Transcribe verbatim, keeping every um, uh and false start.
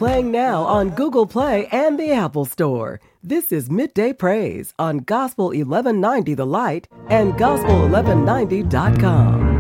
playing now on Google Play and the Apple Store. This is Midday Praise on Gospel eleven ninety The Light and gospel eleven ninety dot com.